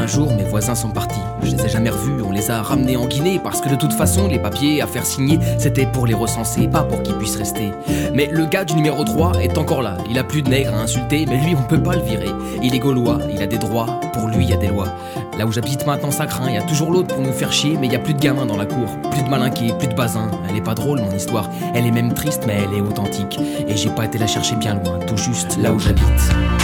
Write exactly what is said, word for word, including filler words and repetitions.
Un jour, mes voisins sont partis. Je les ai jamais revus, on les a ramenés en Guinée. Parce que de toute façon, les papiers à faire signer, c'était pour les recenser, pas pour qu'ils puissent rester. Mais le gars du numéro trois est encore là. Il a plus de nègres à insulter, mais lui, on peut pas le virer. Il est gaulois, il a des droits, pour lui, il y a des lois. Là où j'habite maintenant, ça craint, y a toujours l'autre pour nous faire chier. Mais y a plus de gamins dans la cour, plus de malinqués, plus de basins. Elle est pas drôle, mon histoire. Elle est même triste, mais elle est authentique. Et j'ai pas été la chercher bien loin, tout juste là où j'habite.